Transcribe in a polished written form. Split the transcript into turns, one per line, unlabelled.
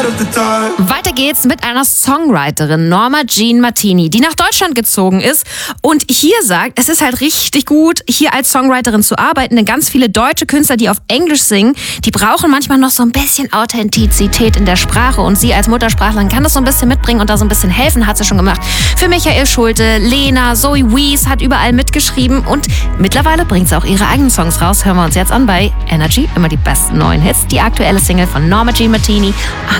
Weiter geht's mit einer Songwriterin, Norma Jean Martini, die nach Deutschland gezogen ist und hier sagt, es ist halt richtig gut, hier als Songwriterin zu arbeiten, denn ganz viele deutsche Künstler, die auf Englisch singen, die brauchen manchmal noch so ein bisschen Authentizität in der Sprache und sie als Muttersprachlerin kann das so ein bisschen mitbringen und da so ein bisschen helfen, hat sie schon gemacht. Für Michael Schulte, Lena, Zoe Wees hat überall mitgeschrieben und mittlerweile bringt sie auch ihre eigenen Songs raus. Hören wir uns jetzt an bei Energy, immer die besten neuen Hits, die aktuelle Single von Norma Jean Martini,